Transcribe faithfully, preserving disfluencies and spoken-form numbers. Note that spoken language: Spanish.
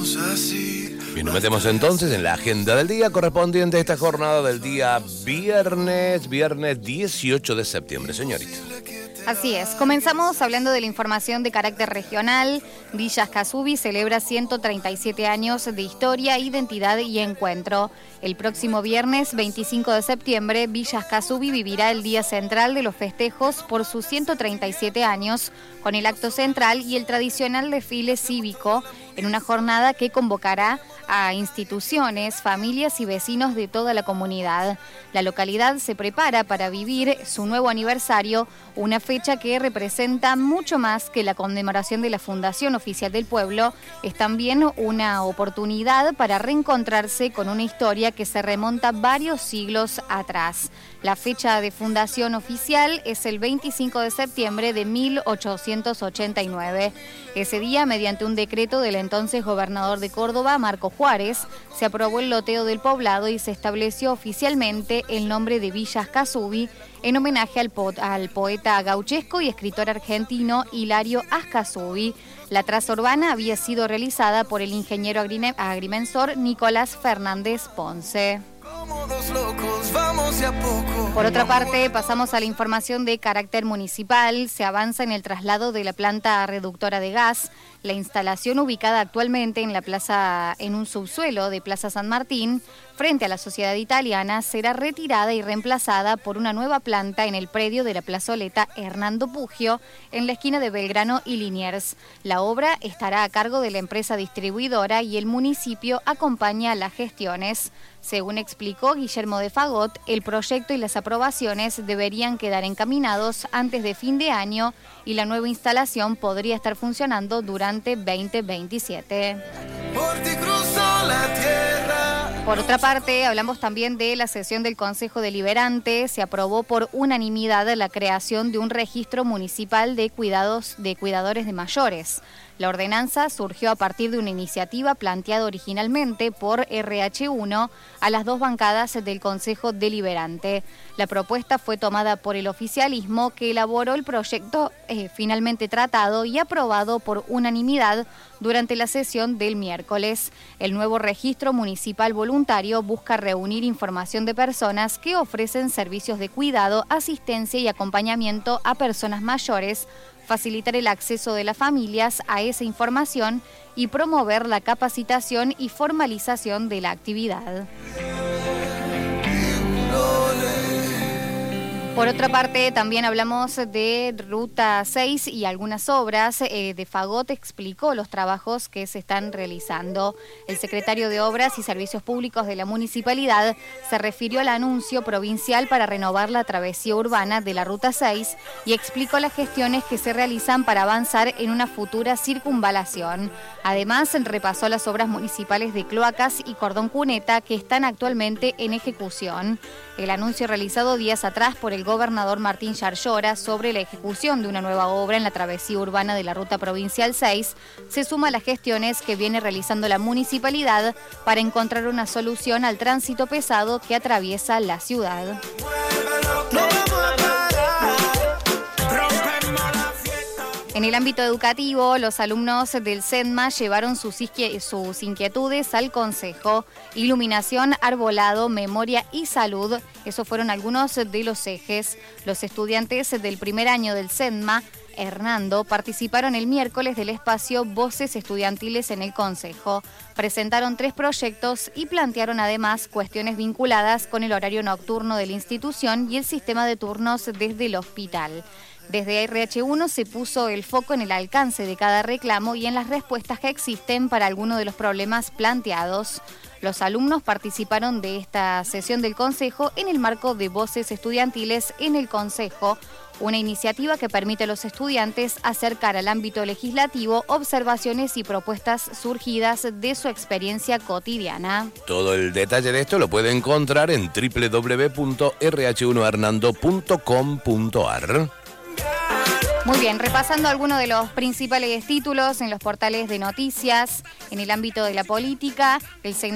Y nos metemos entonces en la agenda del día correspondiente a esta jornada del día viernes, viernes dieciocho de septiembre, señorita. Así es, comenzamos hablando de la información de carácter regional. Villa Ascasubi celebra ciento treinta y siete años de historia, identidad y encuentro. El próximo viernes veinticinco de septiembre, Villa Ascasubi vivirá el día central de los festejos por sus ciento treinta y siete años, con el acto central y el tradicional desfile cívico, en una jornada que convocará a instituciones, familias y vecinos de toda la comunidad. La localidad se prepara para vivir su nuevo aniversario, una fecha que representa mucho más que la conmemoración de la fundación oficial del pueblo. Es también una oportunidad para reencontrarse con una historia que se remonta varios siglos atrás. La fecha de fundación oficial es el veinticinco de septiembre de mil ochocientos ochenta y nueve. Ese día, mediante un decreto del entonces gobernador de Córdoba, Marco Juárez, se aprobó el loteo del poblado y se estableció oficialmente el nombre de Villa Ascasubi en homenaje al, po al poeta gauchesco y escritor argentino Hilario Ascasubi. La traza urbana había sido realizada por el ingeniero agrimensor Nicolás Fernández Ponce. Por otra parte, pasamos a la información de carácter municipal. Se avanza en el traslado de la planta reductora de gas. La instalación, ubicada actualmente en la plaza, en un subsuelo de Plaza San Martín, frente a la Sociedad Italiana, será retirada y reemplazada por una nueva planta en el predio de la plazoleta Hernando Puggio, en la esquina de Belgrano y Liniers. La obra estará a cargo de la empresa distribuidora y el municipio acompaña las gestiones. Según explicó Guillermo de Fagot, el proyecto y las aprobaciones deberían quedar encaminados antes de fin de año y la nueva instalación podría estar funcionando durante veinte veintisiete. Por otra parte, hablamos también de la sesión del Consejo Deliberante. Se aprobó por unanimidad la creación de un registro municipal de cuidados de cuidadores de mayores. La ordenanza surgió a partir de una iniciativa planteada originalmente por R H uno a las dos bancadas del Consejo Deliberante. La propuesta fue tomada por el oficialismo, que elaboró el proyecto eh, finalmente tratado y aprobado por unanimidad durante la sesión del miércoles. El nuevo registro municipal voluntario busca reunir información de personas que ofrecen servicios de cuidado, asistencia y acompañamiento a personas mayores, facilitar el acceso de las familias a esa información y promover la capacitación y formalización de la actividad. Por otra parte, también hablamos de Ruta seis y algunas obras. Eh, de Fagot explicó los trabajos que se están realizando. El secretario de Obras y Servicios Públicos de la Municipalidad se refirió al anuncio provincial para renovar la travesía urbana de la Ruta seis y explicó las gestiones que se realizan para avanzar en una futura circunvalación. Además, repasó las obras municipales de cloacas y cordón cuneta que están actualmente en ejecución. El anuncio realizado días atrás por el gobernador Martín Yarlora sobre la ejecución de una nueva obra en la travesía urbana de la Ruta Provincial seis se suma a las gestiones que viene realizando la municipalidad para encontrar una solución al tránsito pesado que atraviesa la ciudad. En el ámbito educativo, los alumnos del SEDMA llevaron sus, sus inquietudes al Consejo. Iluminación, arbolado, memoria y salud, esos fueron algunos de los ejes. Los estudiantes del primer año del SEDMA, Hernando, participaron el miércoles del espacio Voces Estudiantiles en el Consejo. Presentaron tres proyectos y plantearon además cuestiones vinculadas con el horario nocturno de la institución y el sistema de turnos desde el hospital. Desde R H uno se puso el foco en el alcance de cada reclamo y en las respuestas que existen para algunos de los problemas planteados. Los alumnos participaron de esta sesión del Consejo en el marco de Voces Estudiantiles en el Consejo, una iniciativa que permite a los estudiantes acercar al ámbito legislativo observaciones y propuestas surgidas de su experiencia cotidiana. Todo el detalle de esto lo puede encontrar en doble u doble u doble u punto r h uno hernando punto com punto a r. Muy bien, repasando algunos de los principales títulos en los portales de noticias en el ámbito de la política, el